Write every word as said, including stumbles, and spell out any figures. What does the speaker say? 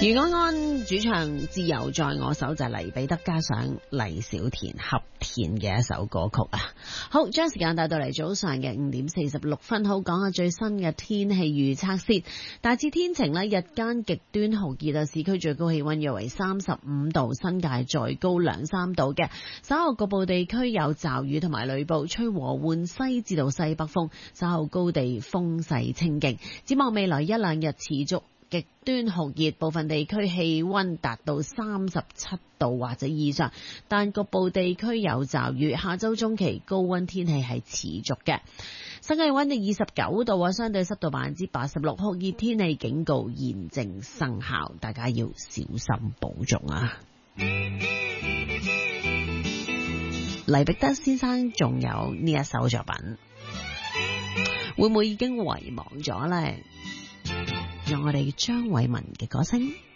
余安安主唱自由在我手就係黎彼得加上黎小田合填嘅一首歌曲啊。好，將時間帶到嚟早上嘅五點四十六分，好講下最新嘅天氣預測先。大致天晴咧，日間極端酷熱啊，市區最高氣溫約為三十五度，新界再高兩三度嘅。稍後局部地區有驟雨同埋雷暴，吹和緩西至到西北風，稍後高地風勢清勁。展望未來一兩日持續極端酷熱，部分地區氣溫達到三十七度或者以上，但局部地區有驟雨。下周中期高溫天氣係持續嘅，新界溫度二十九度啊，相對濕度百分之八十六，酷熱天氣警告現正生效，大家要小心保重啊！黎彼得先生仲有呢一首作品，會唔會已經遺忘咗呢？讓我哋張偉文嘅歌聲。